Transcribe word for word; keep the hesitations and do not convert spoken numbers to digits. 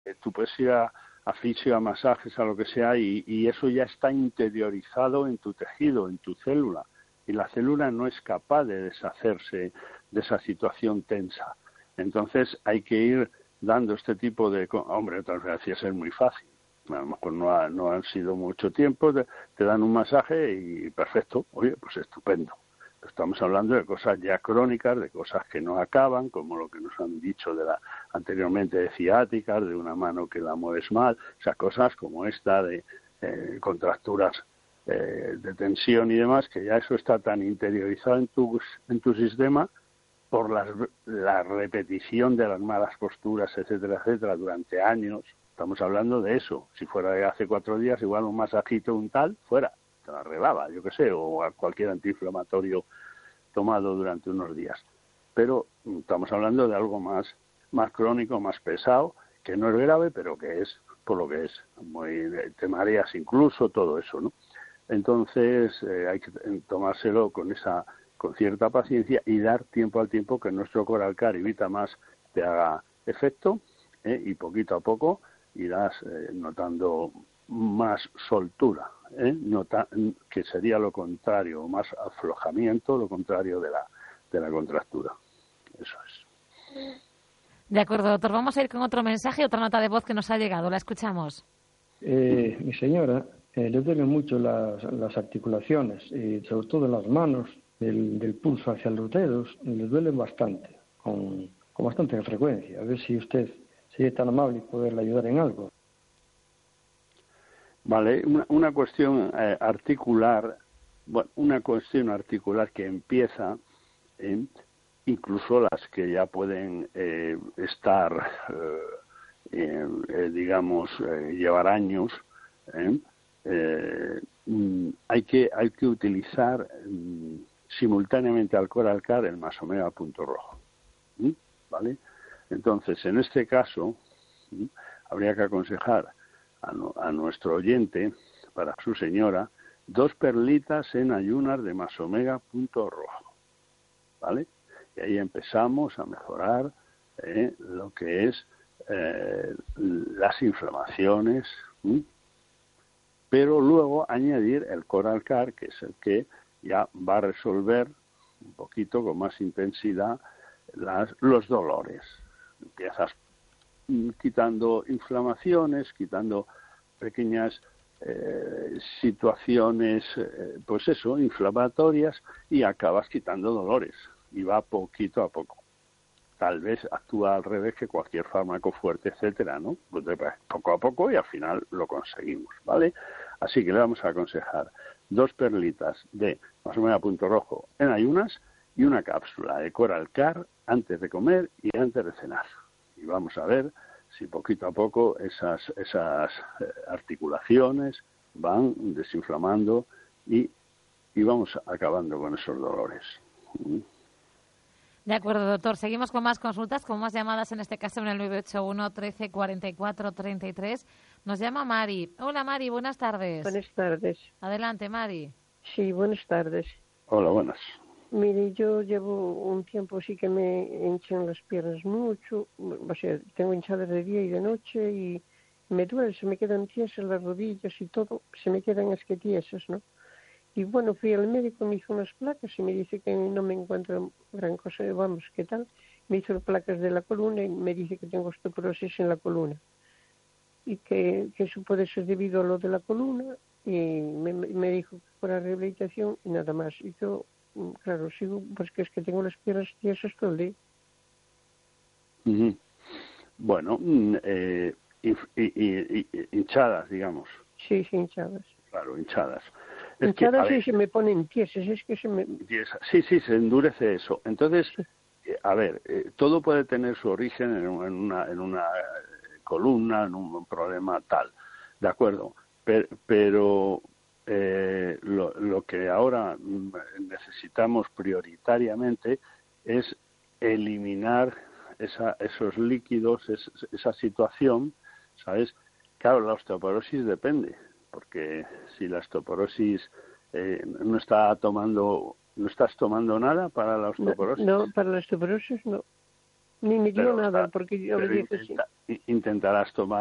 eh, tú puedes ir a, a fisio, a masajes, a lo que sea, y, y eso ya está interiorizado en tu tejido, en tu célula, y la célula no es capaz de deshacerse de esa situación tensa. Entonces hay que ir dando este tipo de... Hombre, otras veces es muy fácil. A lo mejor no, ha, no han sido mucho tiempo, te, te dan un masaje y perfecto, oye, pues estupendo. Estamos hablando de cosas ya crónicas, de cosas que no acaban, como lo que nos han dicho de la anteriormente de ciáticas, de una mano que la mueves mal, o sea, cosas como esta de eh, contracturas eh, de tensión y demás, que ya eso está tan interiorizado en tu, en tu sistema por las, la repetición de las malas posturas, etcétera, etcétera, durante años. Estamos hablando de eso. Si fuera de hace cuatro días, igual un masajito, un tal, fuera. Te la arreglaba, yo qué sé, o a cualquier antiinflamatorio tomado durante unos días. Pero estamos hablando de algo más, más crónico, más pesado, que no es grave, pero que es por lo que es. Muy, te mareas incluso, todo eso, ¿no? Entonces eh, hay que tomárselo con esa, con cierta paciencia y dar tiempo al tiempo que nuestro Coralcar y Vitamas te haga efecto, ¿eh? Y poquito a poco irás eh, notando más soltura, ¿eh? Nota, que sería lo contrario, más aflojamiento, lo contrario de la de la contractura. Eso es. De acuerdo, doctor. Vamos a ir con otro mensaje, otra nota de voz que nos ha llegado. La escuchamos. Eh, mi señora, eh, le duelen mucho las, las articulaciones y sobre todo las manos, del, del pulso hacia los dedos, le duelen bastante, con, con bastante frecuencia. A ver si usted sería tan amable y poderle ayudar en algo. Vale, una, una cuestión eh, articular, bueno, una cuestión articular que empieza, eh, incluso las que ya pueden eh, estar, eh, eh, digamos, eh, llevar años, eh, eh, mm, hay que hay que utilizar mm, simultáneamente al Coralcar el Masomega punto rojo, ¿sí? ¿Vale? Entonces, en este caso, ¿sí? Habría que aconsejar A, no, a nuestro oyente, para su señora, dos perlitas en ayunas de Masomega punto rojo, ¿vale? Y ahí empezamos a mejorar eh, lo que es eh, las inflamaciones, ¿sí? Pero luego añadir el Coralcar, que es el que ya va a resolver un poquito con más intensidad las, los dolores. Empiezas quitando inflamaciones, quitando pequeñas eh, situaciones, eh, pues eso, inflamatorias, y acabas quitando dolores, y va poquito a poco. Tal vez actúa al revés que cualquier fármaco fuerte, etcétera, ¿no? Pues poco a poco y al final lo conseguimos, ¿vale? Así que le vamos a aconsejar dos perlitas de Masomega punto rojo en ayunas y una cápsula de Coralcar antes de comer y antes de cenar. Y vamos a ver si poquito a poco esas, esas articulaciones van desinflamando y, y vamos acabando con esos dolores. De acuerdo, doctor. Seguimos con más consultas, con más llamadas, en este caso en el nueve ocho uno, trece, cuarenta y cuatro, treinta y tres. Nos llama Mari. Hola, Mari, buenas tardes. Buenas tardes. Adelante, Mari. Sí, buenas tardes. Hola, buenas. Mire, yo llevo un tiempo sí que me hinchan las piernas mucho, o sea, tengo hinchadas de día y de noche y me duele, se me quedan tiesas las rodillas y todo, se me quedan es que tiesas, ¿no? Y bueno, fui al médico, me hizo unas placas y me dice que no me encuentro gran cosa, vamos, ¿qué tal? Me hizo placas de la columna y me dice que tengo osteoporosis en la columna y que, que eso puede ser debido a lo de la columna y me, me dijo que fuera rehabilitación y nada más. Y yo, claro, sigo, pues que es que tengo las piernas tiesas todo el día. Uh-huh. Bueno, eh, y, y, y, hinchadas, digamos. Sí, sí, hinchadas. Claro, hinchadas. Es hinchadas que, sí se me ponen tiesas, es que se me... Sí, sí, se endurece eso. Entonces, sí. eh, a ver, eh, todo puede tener su origen en, en, una, en una columna, en un problema tal, ¿de acuerdo? Pero, pero eh, lo, lo que ahora necesitamos prioritariamente es eliminar esa, esos líquidos, es, esa situación, ¿sabes? Claro, la osteoporosis depende, porque si la osteoporosis eh, no está tomando, no estás tomando nada para la osteoporosis. No, no, para la osteoporosis no. Ni me dio Pero, nada, ah, porque yo le pero dije sí. intenta- intentarás tomar